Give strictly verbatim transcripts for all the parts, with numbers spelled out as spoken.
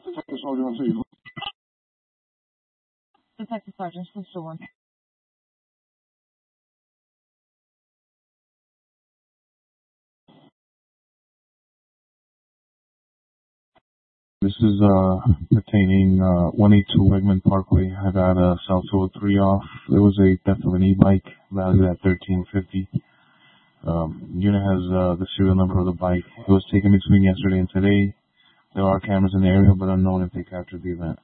Detective Sergeant, I'm saying. Detective Sergeant, Sister One. This is uh pertaining uh one eighty-two Wegman Parkway. I got a South two oh three off. It was a theft of an e-bike valued at thirteen fifty. Um, unit has uh, the serial number of the bike. It was taken between yesterday and today. There are cameras in the area, but unknown if they captured the event.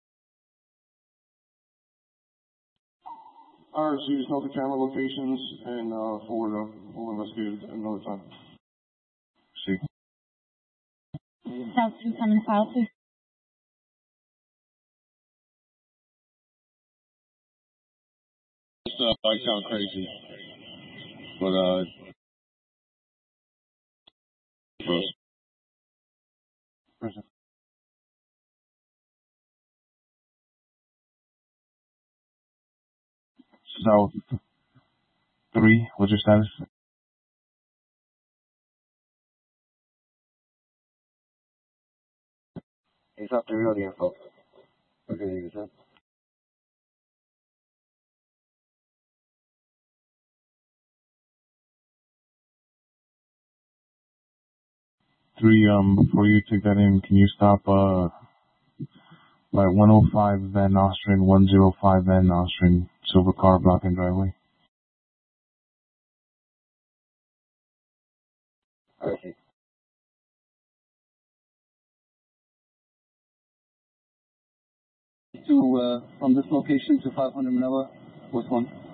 Alright, so you just note the camera locations and uh, forward uh, we'll investigate it another time. See. South two coming file, please. This uh, might sound crazy, but uh, first. Present. South three, what's your status? He's up to real the info. Okay, you said. Three, um, before you take that in, can you stop uh by one oh five Van Nostrand, one oh five Van Nostrand, silver car, block and driveway? Okay. To, uh, from this location to five hundred Manila, which one?